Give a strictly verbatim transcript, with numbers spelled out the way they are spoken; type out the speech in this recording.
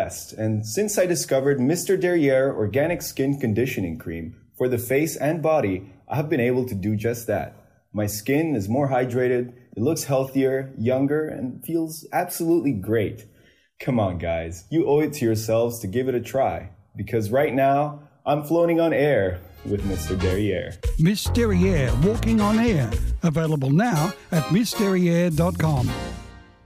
best. And since I discovered Mister Derriere Organic Skin Conditioning Cream for the face and body, I have been able to do just that. My skin is more hydrated, it looks healthier, younger, and feels absolutely great. Come on, guys, you owe it to yourselves to give it a try. Because right now, I'm floating on air with Mister Derriere. Miss Derriere Walking on Air. Available now at miss derriere dot com.